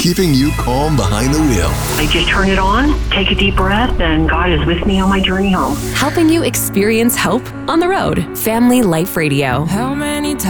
keeping you calm behind the wheel. I just turn it on, take a deep breath, and God is with me on my journey home. Helping you experience hope on the road. Family Life Radio. How many times